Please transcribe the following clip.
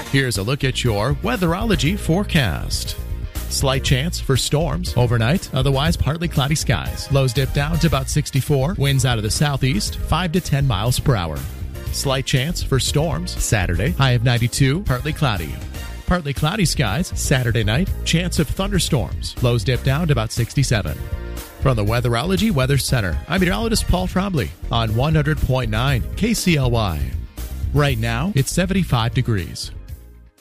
Here's a look at your weatherology forecast. Slight chance for storms overnight, otherwise partly cloudy skies. Lows dip down to about 64. Winds out of the southeast, 5 to 10 miles per hour. Slight chance for storms Saturday, high of 92, partly cloudy. Partly cloudy skies Saturday night, chance of thunderstorms. Lows dip down to about 67. From the Weatherology Weather Center, I'm meteorologist Paul Trombley on 100.9 KCLY. Right now, it's 75 degrees.